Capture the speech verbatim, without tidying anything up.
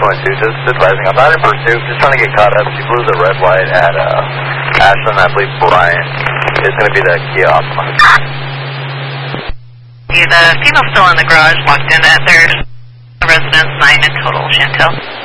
one two, just advising. I'm not in pursuit, just trying to get caught up. She blew the red light at uh, Ashland. I believe Brian is going to be the Kia Optima. The female's still in the garage, locked in at their residence, nine in total, Chantel.